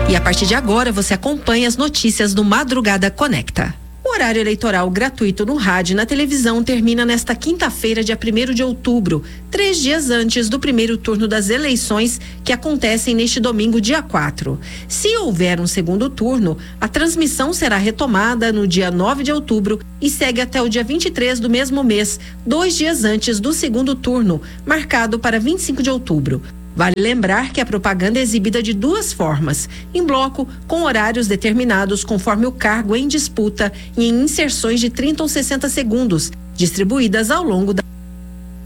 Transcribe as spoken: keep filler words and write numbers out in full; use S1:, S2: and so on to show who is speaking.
S1: E a partir de agora você acompanha as notícias do Madrugada Conecta. O horário eleitoral gratuito no rádio e na televisão termina nesta quinta-feira, dia primeiro de outubro, três dias antes do primeiro turno das eleições, que acontecem neste domingo, dia quatro. Se houver um segundo turno, a transmissão será retomada no dia nove de outubro e segue até o dia vinte e três do mesmo mês, dois dias antes do segundo turno, marcado para vinte e cinco de outubro. Vale lembrar que a propaganda é exibida de duas formas: em bloco, com horários determinados conforme o cargo em disputa, e em inserções de trinta ou sessenta segundos, distribuídas ao longo da